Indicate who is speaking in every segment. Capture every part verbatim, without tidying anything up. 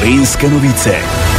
Speaker 1: Gorenjske novice.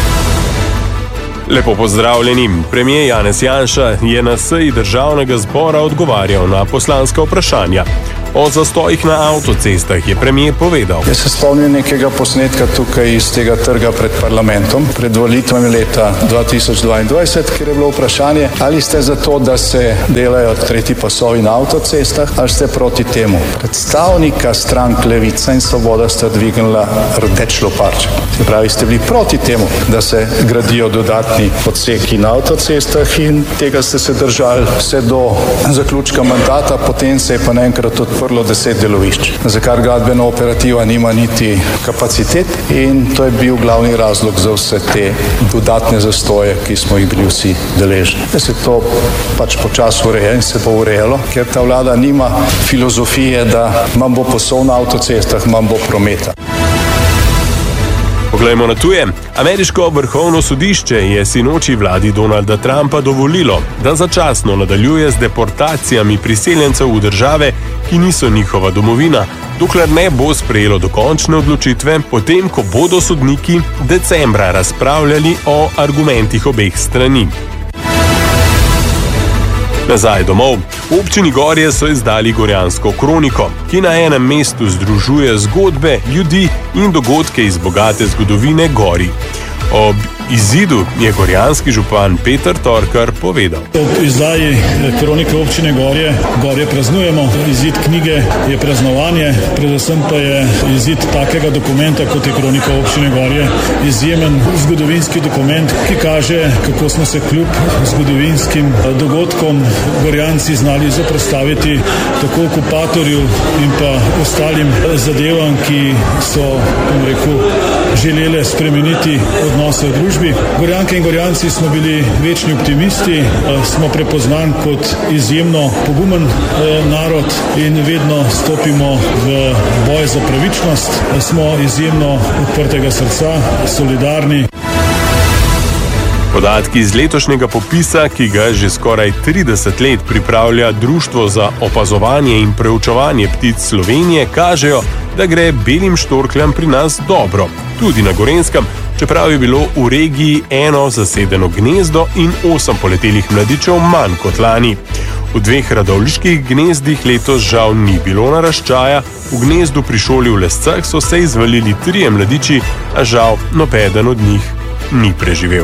Speaker 2: Lepo pozdravljeni. Premier Janez Janša je na seji državnega zbora odgovarjal na poslanska vprašanja. O zastojih na avtocestah je premier povedal.
Speaker 3: Jaz se spomnim nekega posnetka tukaj iz tega trga pred parlamentom, pred volitvami leta dva tisoč dvaindvajset, kjer je bilo vprašanje, ali ste za to, da se delajo tretji pasovi na avtocestah, ali ste proti temu. Predstavnika strank Levica in Svoboda sta dvignila rdeč loparček. Se pravi, ste bili proti temu, da se gradijo dodatni odseki na avtocestah in tega ste se držali vse do zaključka mandata, potem se je pa naenkrat odprlo deset delovišč, za kar gradbena operativa nima niti kapacitet in to je bil glavni razlog za vse te dodatne zastoje, ki smo jih bili vsi deležni. Da se to pač počasi ureja in se bo urejalo, ker ta vlada nima filozofije, da manj bo posov na avtocestah, manj bo prometa.
Speaker 2: Poglejmo na tuje. Ameriško vrhovno sodišče je sinoči vladi Donalda Trumpa dovolilo, da začasno nadaljuje z deportacijami priseljencev v države, ki niso njihova domovina, dokler ne bo sprejelo dokončne odločitve, potem ko bodo sodniki decembra razpravljali o argumentih obeh strani. Nazaj domov. V občini Gorje so izdali Gorjansko kroniko, ki na enem mestu združuje zgodbe, ljudi in dogodke iz bogate zgodovine Gorij. Ob izidu je gorjanski župan Peter Torkar povedal.
Speaker 4: Ob izdaji kronike občine Gorje, Gorje praznujemo. Izid knjige je praznovanje, predvsem pa je izid takega dokumenta, kot je kronika občine Gorje, izjemen zgodovinski dokument, ki kaže, kako smo se kljub zgodovinskim dogodkom Gorjanci znali zoperstaviti tako okupatorju in pa ostalim zadevam, ki so, bom rekel, želele spremeniti odnose v družbi. Gorjanke in Gorjanci smo bili večni optimisti, smo prepoznan kot izjemno pogumen narod in vedno stopimo v boj za pravičnost. Smo izjemno odprtega srca, solidarni.
Speaker 2: Podatki iz letošnjega popisa, ki ga že skoraj trideset let pripravlja Društvo za opazovanje in preučevanje ptic Slovenije, kažejo, da gre belim štorkljam pri nas dobro. Tudi na Gorenjskem, čeprav je bilo v regiji eno zasedeno gnezdo in osem poletelih mladičev manj kot lani. V dveh radovljiških gnezdih letos žal ni bilo naraščaja, v gnezdu pri šoli v Lescah so se izvalili trije mladiči, a žal nobeden od njih ni preživel.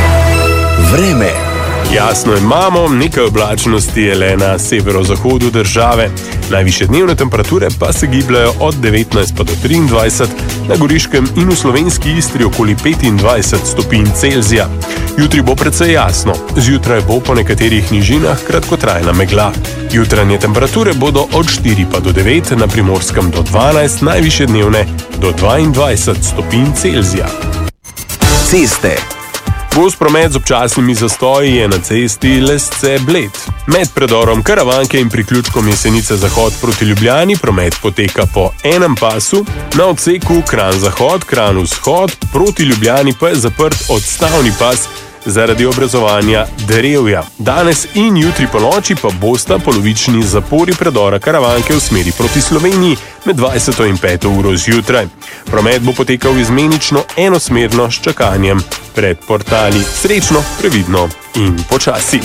Speaker 1: Vreme.
Speaker 2: Jasno imamo, nekaj oblačnosti je le na severozahodu države. Najvišje dnevne temperature pa se gibljajo od devetnajst pa do triindvajset, na Goriškem in v slovenski Istri okoli petindvajset stopinj Celzija. Jutri bo precej jasno, zjutraj bo po nekaterih nižinah kratkotrajna megla. Jutranje temperature bodo od štiri pa do devet, na Primorskem do dvanajst, najvišje dnevne do dvaindvajset stopinj Celzija.
Speaker 1: Ceste.
Speaker 2: Gost promet z občasnimi zastoji je na cesti Lesce-Bled. Med predorom Karavanke in priključkom Jesenice-Zahod proti Ljubljani promet poteka po enem pasu, na odseku Kranj-Zahod, Kranj-Vzhod proti Ljubljani pa je zaprt odstavni pas zaradi obrazovanja drevja. Danes in jutri ponoči pa bosta polovični zapori predora Karavanke v smeri proti Sloveniji med dvajseto in peto uro zjutraj. Promet bo potekal izmenično enosmerno s čakanjem pred portali. Srečno, previdno in počasi.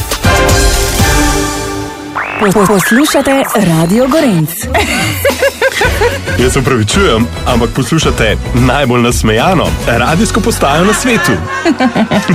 Speaker 5: Poslušate Radio Gorenc.
Speaker 2: Jaz se opravičujem, ampak poslušate najbolj nasmejano radijsko postajo na svetu.